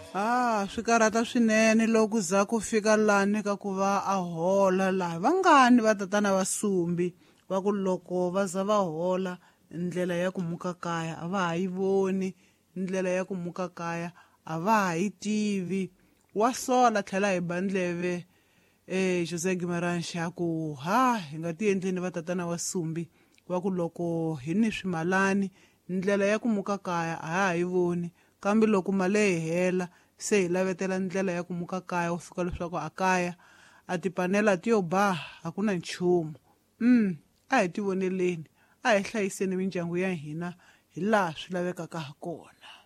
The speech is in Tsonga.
Swi karhata swinene loko za ku fika lani ka ku va a hola laha vangani va tatana va Sumbi va ku loko va za va hola ndlela ya ku muka kaya a va ha yi voni, ndlela ya ku muka kaya a va ha yi tivi. Wa sola tlhela hi bandleve Jose Guimarães xa ku hi nga ti endleni va tatana wa Sumbi va ku loko hi ni swimalani ndlela ya ku muka kaya a ha ha yi voni, kambe loko mali yi hela se hi lavetela ndlela ya ku muka kaya wo fika leswaku a kaya a tipanela ti yo baha a ku na nchumu. A hi ti voneleni, a hi hlayiseni mindyangu ya hina hi laha swi lavekaka ha kona.